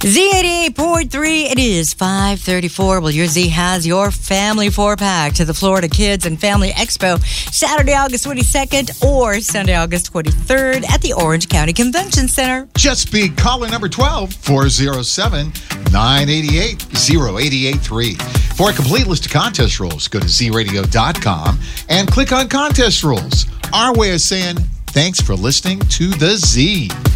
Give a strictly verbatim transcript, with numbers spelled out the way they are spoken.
Z eighty-eight point three, it is five thirty-four. Well, your Z has your family four-pack to the Florida Kids and Family Expo Saturday, August twenty-second or Sunday, August twenty-third at the Orange County Convention Center. Just be caller number twelve, four oh seven, nine eight eight, oh eight eight three. For a complete list of contest rules, go to z radio dot com and click on contest rules. Our way of saying thanks for listening to The Z.